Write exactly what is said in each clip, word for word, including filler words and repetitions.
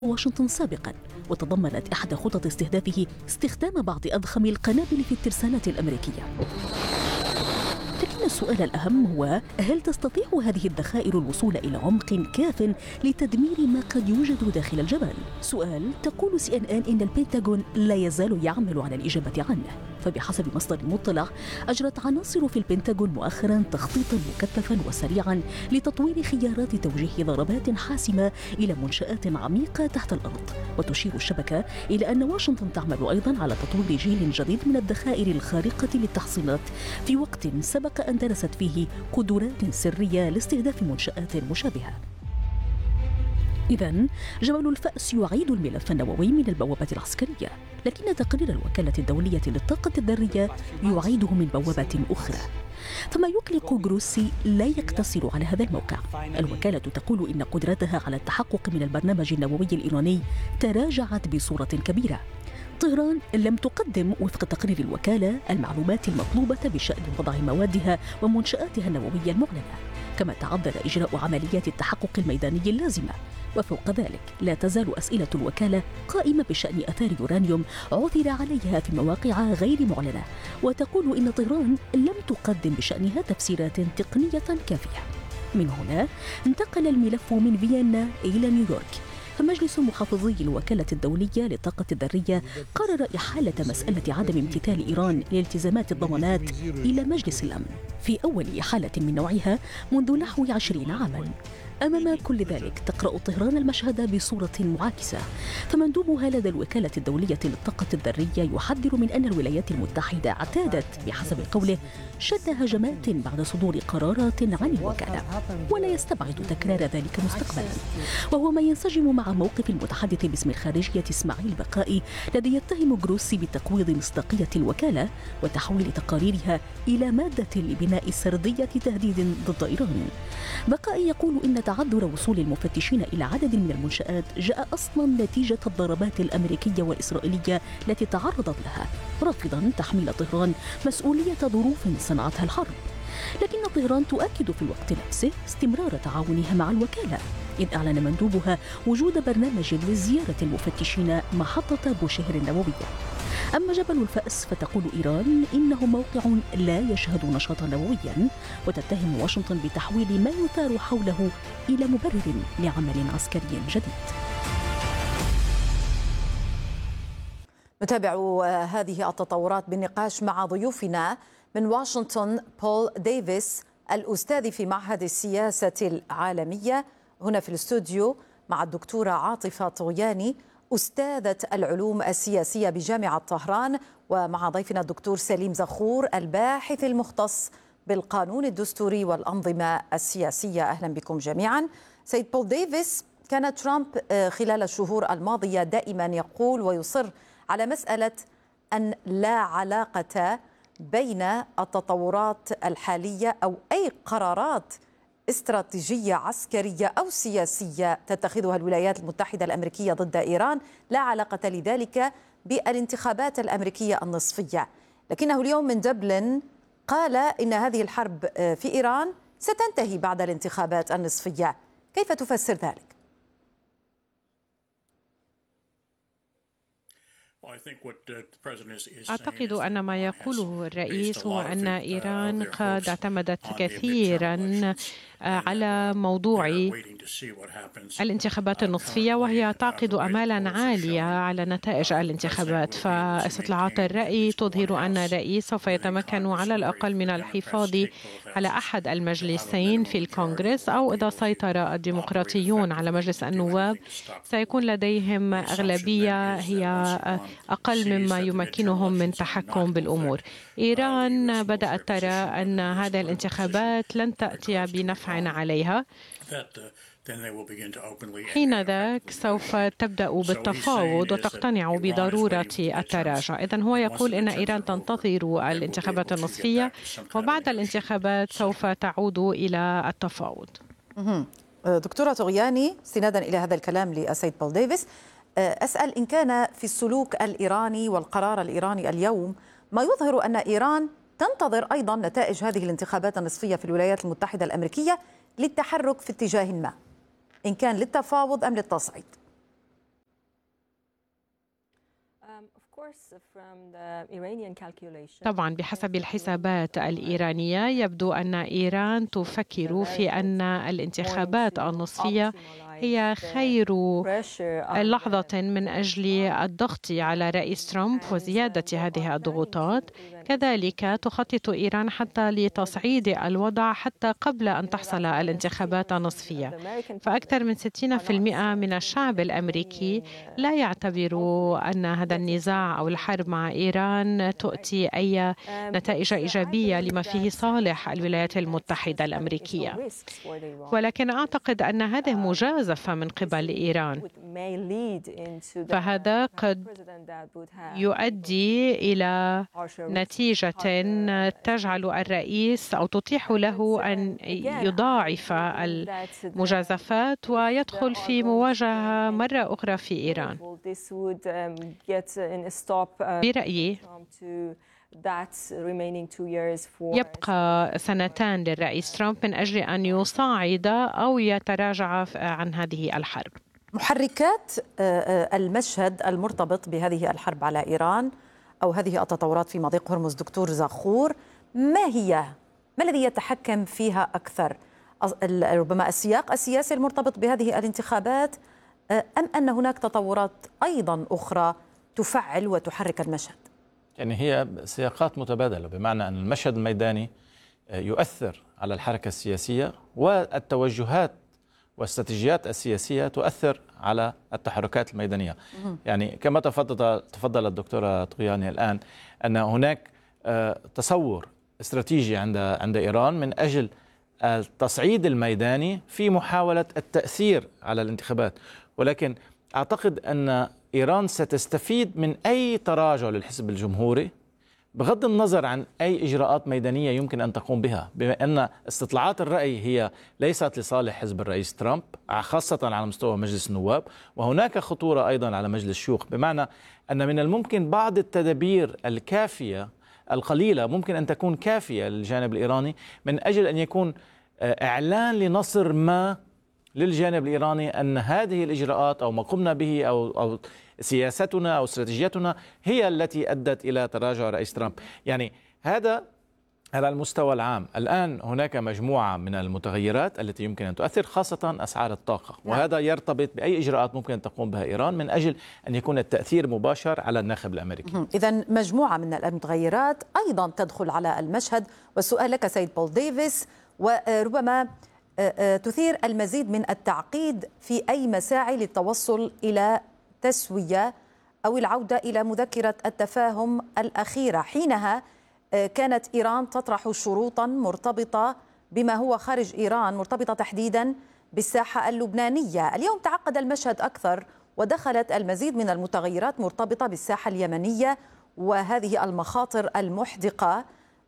واشنطن سابقا، وتضمنت إحدى خطط استهدافه استخدام بعض أضخم القنابل في الترسانات الأمريكية. لكن السؤال الأهم هو: هل تستطيع هذه الذخائر الوصول إلى عمق كاف لتدمير ما قد يوجد داخل الجبل؟ سؤال تقول سي إن إن إن البنتاغون لا يزال يعمل على الإجابة عنه، فبحسب مصدر مطلع أجرت عناصر في البنتاغون مؤخرا تخطيطا مكثفا وسريعا لتطوير خيارات توجيه ضربات حاسمة إلى منشآت عميقة تحت الأرض. وتشير الشبكة إلى أن واشنطن تعمل أيضا على تطوير جيل جديد من الذخائر الخارقة للتحصينات في وقت سبق أن درست فيه قدرات سرية لاستهداف منشآت مشابهة. إذن جبل الفأس يعيد الملف النووي من البوابة العسكرية، لكن تقرير الوكالة الدولية للطاقة الذرية يعيده من بوابة أخرى. فما يقلق جروسي لا يقتصر على هذا الموقع. الوكالة تقول إن قدرتها على التحقق من البرنامج النووي الإيراني تراجعت بصورة كبيرة. طهران لم تقدم وفق تقرير الوكالة المعلومات المطلوبة بشأن وضع موادها ومنشآتها النووية المعلنة، كما تعذر إجراء عمليات التحقق الميداني اللازمة. وفوق ذلك لا تزال أسئلة الوكالة قائمة بشأن آثار يورانيوم عثر عليها في مواقع غير معلنة، وتقول إن طهران لم تقدم بشأنها تفسيرات تقنية كافية. من هنا انتقل الملف من فيينا إلى نيويورك، فمجلس محافظي الوكالة الدولية للطاقة الذرية قرر إحالة مسألة عدم امتثال إيران لالتزامات الضمانات إلى مجلس الأمن في أول إحالة من نوعها منذ نحو عشرين عاماً. أمام كل ذلك تقرأ طهران المشهد بصورة معاكسة، فمندوبها لدى الوكالة الدولية للطاقة الذرية يحذر من أن الولايات المتحدة اعتادت بحسب قوله شن هجمات بعد صدور قرارات عن الوكالة، ولا يستبعد تكرار ذلك مستقبلا. وهو ما ينسجم مع موقف المتحدث باسم الخارجية إسماعيل بقائي الذي يتهم جروسي بتقويض مصداقية الوكالة وتحويل تقاريرها إلى مادة لبناء سردية تهديد ضد إيران. بقائي يقول إن تعذر وصول المفتشين إلى عدد من المنشآت جاء أصلا نتيجة الضربات الأمريكية والإسرائيلية التي تعرضت لها، رافضا تحميل طهران مسؤولية ظروف صنعتها الحرب. لكن طهران تؤكد في الوقت نفسه استمرار تعاونها مع الوكالة، إذ أعلن مندوبها وجود برنامج لزيارة المفتشين محطة بوشهر النووية. أما جبل الفأس فتقول إيران إنه موقع لا يشهد نشاطا نوويا، وتتهم واشنطن بتحويل ما يثار حوله إلى مبرر لعمل عسكري جديد. نتابع هذه التطورات بالنقاش مع ضيوفنا من واشنطن بول ديفيس الأستاذ في معهد السياسة العالمية هنا في الاستوديو، مع الدكتورة عاطفة طغياني أستاذة العلوم السياسية بجامعة طهران، ومع ضيفنا الدكتور سليم زخور الباحث المختص بالقانون الدستوري والأنظمة السياسية. أهلا بكم جميعا. سيد بول ديفيس، كان ترامب خلال الشهور الماضية دائما يقول ويصر على مسألة أن لا علاقة بين التطورات الحالية أو أي قرارات استراتيجية عسكرية أو سياسية تتخذها الولايات المتحدة الأمريكية ضد إيران، لا علاقة لذلك بالانتخابات الأمريكية النصفية. لكنه اليوم من دبلن قال إن هذه الحرب في إيران ستنتهي بعد الانتخابات النصفية. كيف تفسر ذلك؟ أعتقد أن ما يقوله الرئيس هو أن إيران قد اعتمدت كثيرا على موضوع الانتخابات النصفية، وهي تعقد أمالا عالية على نتائج الانتخابات. فاستطلاعات الرأي تظهر أن الرئيس سوف يتمكن على الأقل من الحفاظ على أحد المجلسين في الكونغرس، أو إذا سيطر الديمقراطيون على مجلس النواب سيكون لديهم أغلبية هي أقل مما يمكنهم من تحكم بالأمور. إيران بدأت ترى أن هذه الانتخابات لن تأتي بنفع عليها، حينذاك سوف تبدأ بالتفاوض وتقتنع بضرورة التراجع. إذن هو يقول إن إيران تنتظر الانتخابات النصفية، وبعد الانتخابات سوف تعود إلى التفاوض. دكتورة طغياني، استنادا إلى هذا الكلام للسيد بول ديفيس، أسأل إن كان في السلوك الإيراني والقرار الإيراني اليوم ما يظهر أن إيران تنتظر أيضا نتائج هذه الانتخابات النصفية في الولايات المتحدة الأمريكية للتحرك في اتجاه ما، إن كان للتفاوض أم للتصعيد. طبعا بحسب الحسابات الإيرانية يبدو أن إيران تفكر في أن الانتخابات النصفية هي خير لحظة من أجل الضغط على رئيس ترامب وزيادة هذه الضغوطات. كذلك تخطط إيران حتى لتصعيد الوضع حتى قبل أن تحصل الانتخابات النصفية. فأكثر من ستين بالمئة من الشعب الأمريكي لا يعتبر أن هذا النزاع أو الحرب مع إيران تؤتي أي نتائج إيجابية لما فيه صالح الولايات المتحدة الأمريكية. ولكن أعتقد أن هذه مجازفة من قبل إيران، فهذا قد يؤدي إلى نتيجة تجعل الرئيس أو تتيح له أن يضاعف المجازفات ويدخل في مواجهة مرة أخرى في إيران. برأيي يبقى سنتان للرئيس ترامب من أجل أن يصعد أو يتراجع عن هذه الحرب. محركات المشهد المرتبط بهذه الحرب على إيران أو هذه التطورات في مضيق هرمز، دكتور زاخور، ما هي؟ ما الذي يتحكم فيها أكثر؟ ربما السياق السياسي المرتبط بهذه الانتخابات، أم أن هناك تطورات أيضا أخرى تفعل وتحرك المشهد؟ يعني هي سياقات متبادلة، بمعنى أن المشهد الميداني يؤثر على الحركة السياسية، والتوجهات والاستراتيجيات السياسية تؤثر على التحركات الميدانية. يعني كما تفضل تفضل الدكتورة طغياني الآن، أن هناك تصور استراتيجي عند عند إيران من أجل التصعيد الميداني في محاولة التأثير على الانتخابات. ولكن أعتقد أن إيران ستستفيد من أي تراجع للحزب الجمهوري بغض النظر عن أي إجراءات ميدانية يمكن أن تقوم بها، بما أن استطلاعات الرأي هي ليست لصالح حزب الرئيس ترامب خاصة على مستوى مجلس النواب، وهناك خطورة أيضا على مجلس الشيوخ، بمعنى أن من الممكن بعض التدابير الكافية القليلة ممكن أن تكون كافية للجانب الإيراني من أجل أن يكون إعلان لنصر ما للجانب الإيراني أن هذه الإجراءات أو ما قمنا به أو, أو سياستنا أو استراتيجيتنا هي التي أدت إلى تراجع رئيس ترامب. يعني هذا على المستوى العام. الآن هناك مجموعة من المتغيرات التي يمكن أن تؤثر، خاصة أسعار الطاقة، وهذا يرتبط بأي إجراءات ممكن أن تقوم بها إيران من أجل أن يكون التأثير مباشر على الناخب الأمريكي. إذن مجموعة من المتغيرات أيضا تدخل على المشهد. والسؤال لك سيد بول ديفيس، وربما تثير المزيد من التعقيد في أي مساعي للتوصل إلى تسوية أو العودة إلى مذكرة التفاهم الأخيرة. حينها كانت إيران تطرح شروطا مرتبطة بما هو خارج إيران، مرتبطة تحديدا بالساحة اللبنانية. اليوم تعقد المشهد أكثر ودخلت المزيد من المتغيرات مرتبطة بالساحة اليمنية وهذه المخاطر المحدقة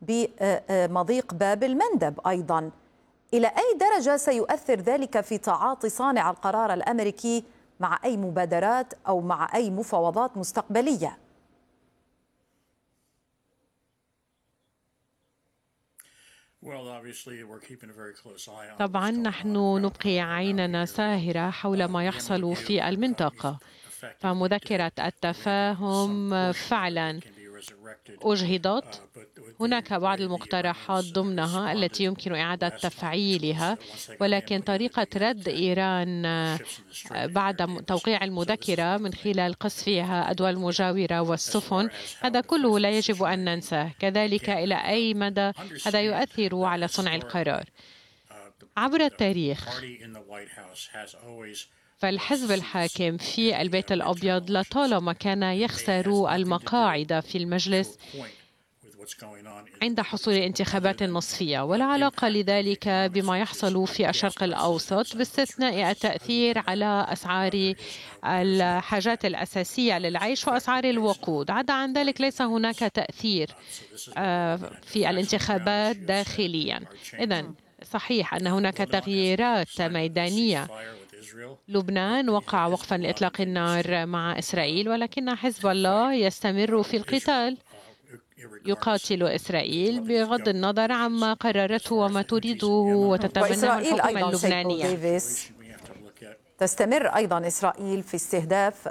بمضيق باب المندب أيضا. إلى أي درجة سيؤثر ذلك في تعاطي صانع القرار الأمريكي مع أي مبادرات أو مع أي مفاوضات مستقبلية؟ طبعا نحن نبقي عيننا ساهرة حول ما يحصل في المنطقة، فمذكرة التفاهم فعلا أجهضت. هناك بعض المقترحات ضمنها التي يمكن إعادة تفعيلها، ولكن طريقة رد إيران بعد توقيع المذكرة من خلال قصفها الدول المجاورة والسفن، هذا كله لا يجب أن ننساه. كذلك إلى أي مدى هذا يؤثر على صنع القرار عبر التاريخ. فالحزب الحاكم في البيت الأبيض لطالما كان يخسر المقاعد في المجلس عند حصول الانتخابات النصفية، ولا علاقة لذلك بما يحصل في الشرق الأوسط باستثناء التأثير على أسعار الحاجات الأساسية للعيش وأسعار الوقود. عدا عن ذلك ليس هناك تأثير في الانتخابات داخليا. إذن صحيح أن هناك تغييرات ميدانية. لبنان وقع وقفا لإطلاق النار مع إسرائيل، ولكن حزب الله يستمر في القتال، يقاتل إسرائيل بغض النظر عما قررته وما تريده وتتبناه الحكومة اللبنانية. تستمر أيضا إسرائيل في استهداف